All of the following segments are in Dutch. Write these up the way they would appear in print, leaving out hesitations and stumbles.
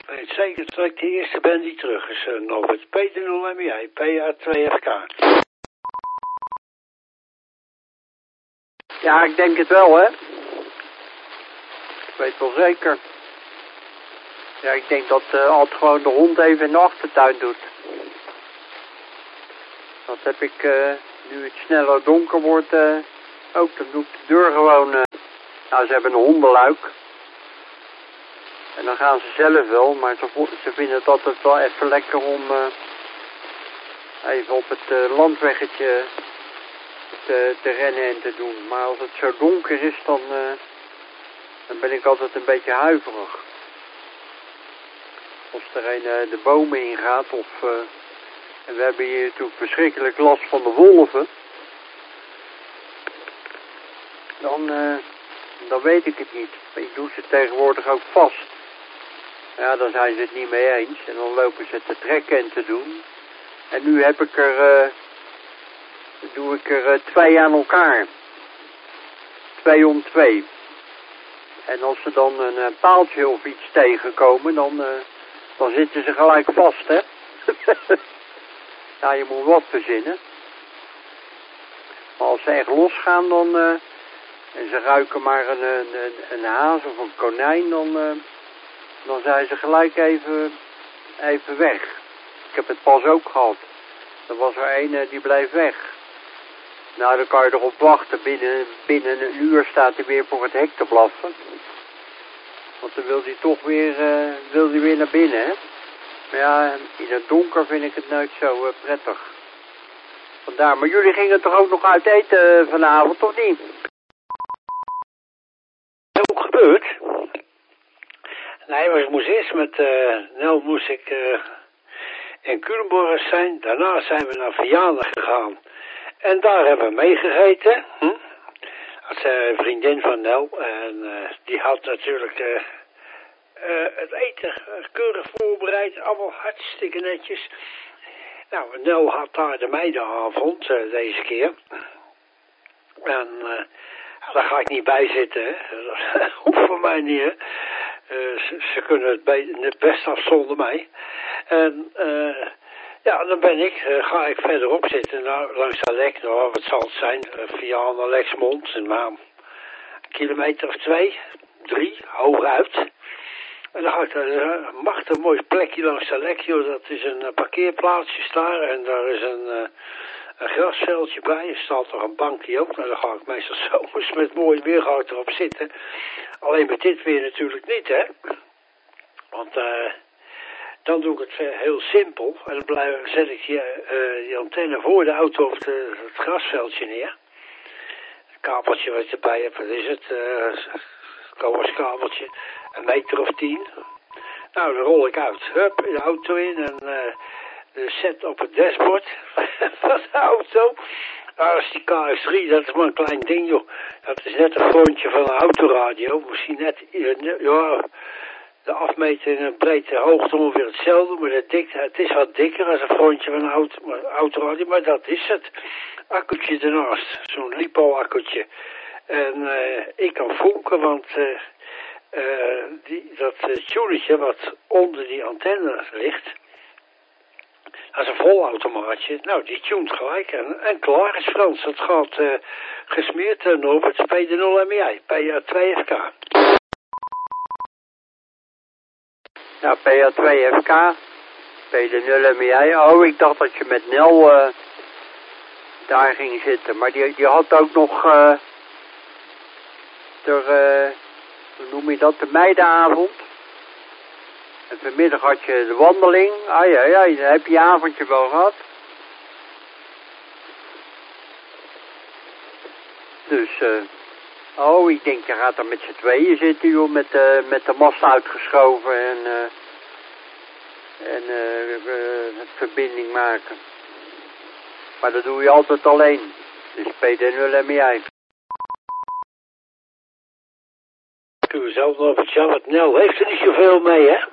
Ik weet zeker dat ik de eerste ben die terug is, Norbert. Peter 0 MJ, PA2FK. Ja, ik denk het wel, hè. Ik weet wel zeker. Ja, ik denk dat Alt gewoon de hond even in de achtertuin doet. Dat heb ik, nu het sneller donker wordt, ook. Dan doe ik de deur gewoon... nou, ze hebben een hondenluik. En dan gaan ze zelf wel, maar ze vinden het altijd wel even lekker om even op het landweggetje te rennen en te doen. Maar als het zo donker is, dan ben ik altijd een beetje huiverig. Als er een de bomen ingaat en we hebben hier natuurlijk verschrikkelijk last van de wolven. Dan weet ik het niet. Ik doe ze tegenwoordig ook vast. Ja, dan zijn ze het niet mee eens. En dan lopen ze te trekken en te doen. En nu heb ik doe ik er 2 aan elkaar. 2 om 2. En als ze dan een paaltje of iets tegenkomen, dan zitten ze gelijk vast, hè. Ja, je moet wat verzinnen. Maar als ze echt losgaan, en ze ruiken maar een haas of een konijn, dan zijn ze gelijk even weg. Ik heb het pas ook gehad. Er was er een die bleef weg. Nou, dan kan je erop wachten. Binnen een uur staat hij weer voor het hek te blaffen. Want dan wil hij toch weer naar binnen, hè. Maar ja, in het donker vind ik het nooit zo prettig. Vandaar. Maar jullie gingen toch ook nog uit eten vanavond, of niet? Dat is ook gebeurd. Nee, maar ik moest eerst met Nel in Culemborg zijn. Daarna zijn we naar Vianen gegaan. En daar hebben we meegegeten. Dat is een vriendin van Nel. En die had natuurlijk het eten keurig voorbereid. Allemaal hartstikke netjes. Nou, Nel had daar de meidenavond deze keer. En daar ga ik niet bij zitten. Hè. Dat hoeft voor mij niet. Hè. Ze kunnen het best af zonder mij. En ja, dan ga ik verderop zitten langs de Lek. Nou, wat zal het zijn? Vianen, Lexmond. Een kilometer of 2, 3, hooguit. En dan ga ik naar een machtig mooi plekje langs de Lek. Joh. Dat is een parkeerplaatsje daar. En daar is een grasveldje bij. Er staat nog een bankje ook. Nou, dan ga ik meestal zomers met mooi weer ga ik erop zitten. Alleen met dit weer natuurlijk niet, hè. Want dan doe ik het heel simpel. En dan zet ik die antenne voor de auto op het grasveldje neer. Het kabeltje wat je erbij hebt, wat is het? Kabeltje, 1 meter of 10. Nou, dan rol ik uit. Hup, in de auto in en zet op het dashboard van de auto. Nou, dat is die KS3, dat is maar een klein ding, joh. Dat is net een frontje van een autoradio. Misschien net, ja, de afmeting en breedte hoogte ongeveer hetzelfde, maar het is wat dikker als een frontje van een autoradio, maar dat is het. Accu'tje ernaast, zo'n lipo-accu'tje. En ik kan vonken, want dat tunetje wat onder die antenne ligt, dat is een volautomaatje. Nou, die tunt gelijk en klaar is Frans. Het gaat gesmeerd, Norbert, PD0 MI, PA2FK. Ja, PA2FK, PD0 MI. Oh, ik dacht dat je met Nel daar ging zitten. Maar die had ook nog hoe noem je dat, de meidenavond. En vanmiddag had je de wandeling. Ah ja, dan heb je avondje wel gehad. Dus, ik denk je gaat er met z'n tweeën zitten, joh, met de mast uitgeschoven en verbinding maken. Maar dat doe je altijd alleen. Dus PD0 MI. Ik doe zelf nog wat Jan, Nel heeft er niet zoveel mee, hè?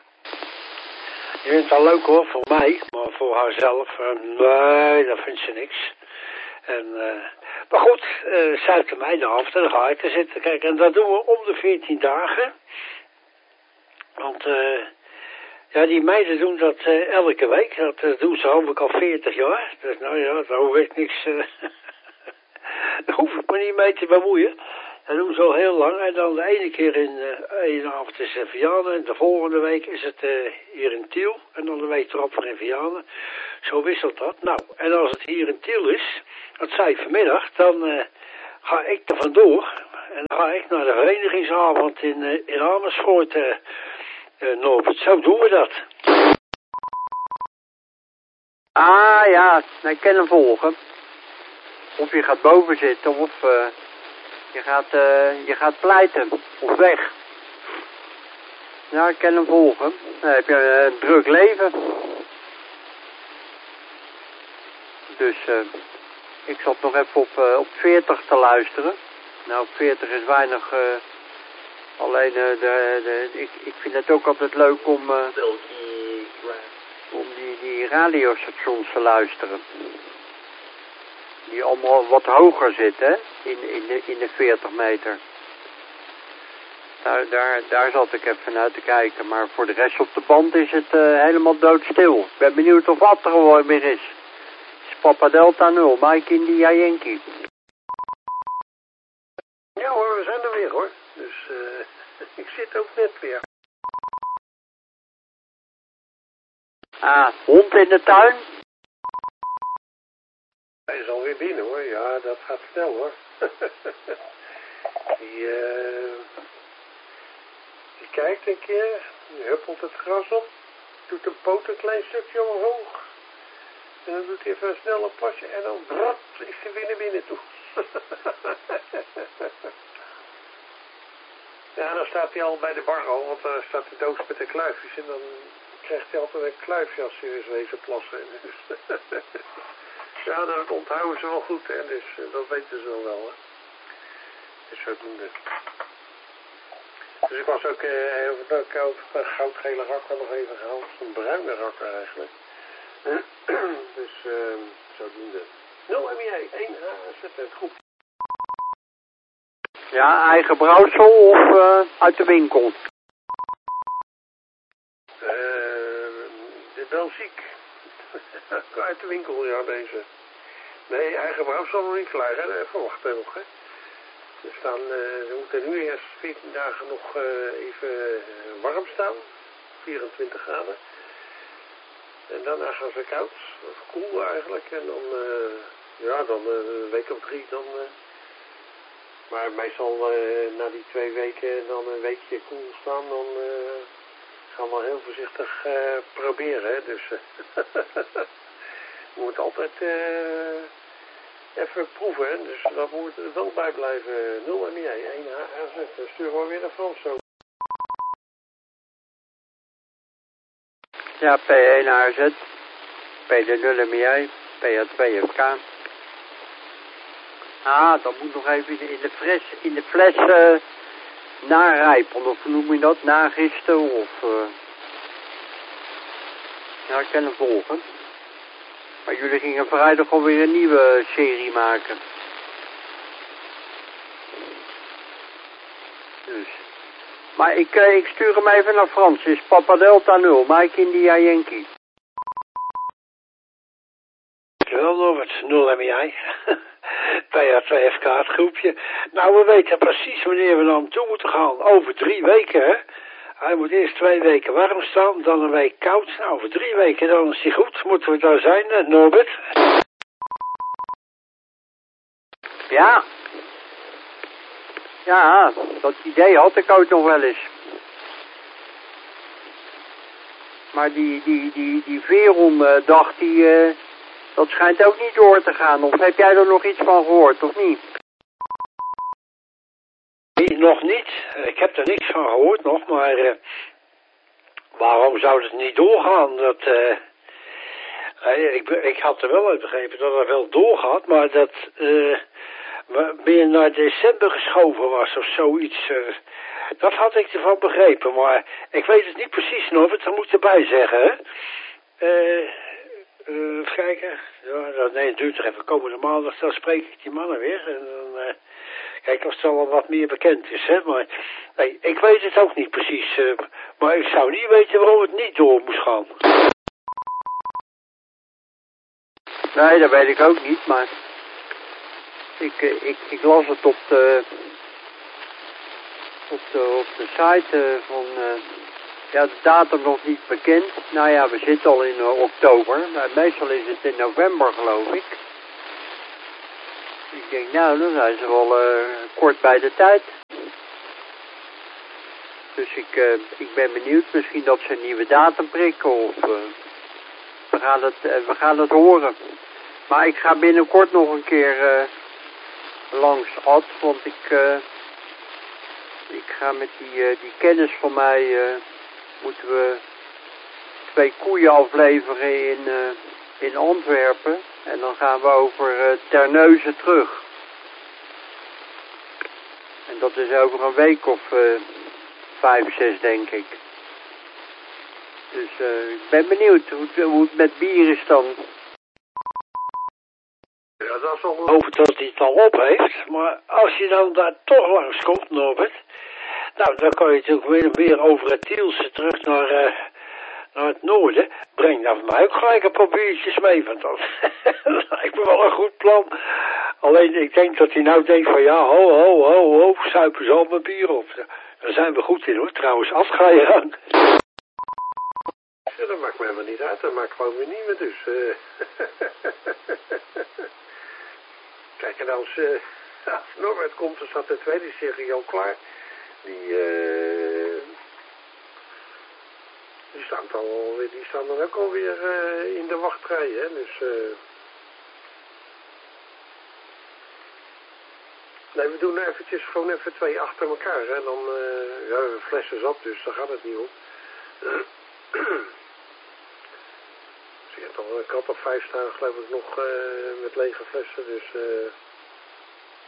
Je vindt het wel leuk hoor, voor mij, maar voor haarzelf, nee, dat vindt ze niks. En, maar goed, Zuid meidenavond, en dan ga ik er zitten. Kijk, en dat doen we om de 14 dagen. Want Ja, die meiden doen dat elke week. Dat doen ze hopelijk al 40 jaar. Dus nou ja, daar hoef ik niks... daar hoef ik me niet mee te bemoeien. Dat doen ze al heel lang. En dan de ene keer in één avond is Vianen. En de volgende week is het hier in Tiel. En dan de week erop weer in Vianen. Zo wisselt dat. Nou, en als het hier in Tiel is, dat zei ik vanmiddag, dan ga ik er vandoor. En dan ga ik naar de verenigingsavond in Amersfoort, Norbert. Zo doen we dat. Ah ja, nou, ik kan hem volgen. Of je gaat boven zitten of je gaat pleiten of weg. Ja, ik kan hem volgen. Dan heb je een druk leven. Dus ik zat nog even op 40 te luisteren. Nou, op 40 is weinig. Alleen ik vind het ook altijd leuk om die radiostations te luisteren. Die allemaal wat hoger zitten, hè? In de 40 meter. Daar zat ik even naar te kijken. Maar voor de rest op de band is het helemaal doodstil. Ik ben benieuwd of wat er weer is. Het is Papa Delta 0, Mike India Yankee. Ja hoor, we zijn er weer hoor. Dus ik zit ook net weer. Ah, hond in de tuin? Hij is alweer binnen hoor. Ja, dat gaat snel hoor. Die kijkt een keer, die huppelt het gras op, doet een poot een klein stukje omhoog. En dan doet hij even een snelle pasje en dan brrrt, is hij weer naar binnen toe. Ja, dan staat hij al bij de bar al, want daar staat de doos met de kluifjes en dan krijgt hij altijd een kluifje als hij is wezen plassen. Dus ja, dat onthouden ze wel goed, hè, dus dat weten ze wel, hè. Dus zodoende. Dus ik was ook over goudgele rakker nog even gehaald, een bruine rakker eigenlijk. Dus zodoende. 0 MJ, 1 HZZ groep. Ja, eigen brouwsel of uit de winkel? De Belgiek. Uit de winkel, ja, deze. Nee, eigen brouwsel nog niet klaar, hè. Even wachten nog, hè. We moeten nu eerst 14 dagen nog even warm staan. 24 graden. En daarna gaan ze koud. Of koel eigenlijk. En dan, dan een week of 3 dan... maar meestal na die 2 weken dan een weekje koel staan, dan gaan we heel voorzichtig proberen. Hè? Dus je moet altijd even proeven. Hè? Dus daar moet er wel bij blijven. 0 MJ, 1 HRZ. Dan sturen we weer naar Frans zo. Ja, P1 HZ, P0 MJ, PA2 FK. Ah, dat moet nog even in de fles narijpen, of hoe noem je dat? Nagisten of... Ja, ik kan hem volgen. Maar jullie gingen vrijdag alweer een nieuwe serie maken. Dus. Maar ik stuur hem even naar Frans. Het is Papa Delta 0, Mike India Yankee. Wel, Norbert, 0 MJ. PA2FK, het groepje. Nou, we weten precies wanneer we naar hem toe moeten gaan. Over 3 weken, hè. Hij moet eerst 2 weken warm staan, dan een week koud. Nou, over 3 weken, dan is hij goed. Moeten we daar zijn, Norbert? Ja. Ja, dat idee had ik ook nog wel eens. Maar die Veron-dag, dat schijnt ook niet door te gaan. Of heb jij er nog iets van gehoord, of niet? Nee, nog niet. Ik heb er niks van gehoord nog, maar waarom zou het niet doorgaan? Dat, ik had er wel uit begrepen dat het wel doorgaat, maar dat meer naar december geschoven was of zoiets. Dat had ik ervan begrepen, maar ik weet het niet precies nog, wat er moet erbij zeggen, hè. Even kijken. Ja, nee, het duurt er even. Komende maandag, dan spreek ik die mannen weer. En dan Kijk, als het al wat meer bekend is, hè. Maar nee, ik weet het ook niet precies. Maar ik zou niet weten waarom het niet door moest gaan. Nee, dat weet ik ook niet, maar ik las het op de site van, ja, de datum nog niet bekend. Nou ja, we zitten al in oktober, maar meestal is het in november, geloof ik. Ik denk, nou, dan zijn ze wel kort bij de tijd. Dus ik ben benieuwd, misschien dat ze een nieuwe datum prikken of we gaan het horen. Maar ik ga binnenkort nog een keer langs Ad, want ik ga met die kennis van mij, moeten we 2 koeien afleveren in Antwerpen. En dan gaan we over Terneuzen terug. En dat is over een week of 5, 6 denk ik. Dus ik ben benieuwd hoe het met bier is dan. Ja, dat is al... Over dat hij het al op heeft, maar als je dan daar toch langskomt, Norbert, nou, dan kan je natuurlijk weer over het Tielse terug naar het noorden. Breng dan voor mij ook gelijk een paar biertjes mee, want dat lijkt me wel een goed plan. Alleen, ik denk dat hij nou denkt van, ja, ho, suipen ze al mijn bier op. Daar zijn we goed in, hoor. Trouwens, als ga je aan. Ja, dat maakt mij maar niet uit, dat maakt gewoon weer niet meer, dus... Kijk, en als Norbert komt, dan staat de tweede serie al klaar. Die staan dan ook alweer in de wachtrij, hè. Dus, nee, we doen eventjes gewoon even 2 achter elkaar, hè. Dan, ja, we hebben flessen zat, dus daar gaat het niet om. Ik had al 5 staan, geloof ik, nog met lege flessen, dus...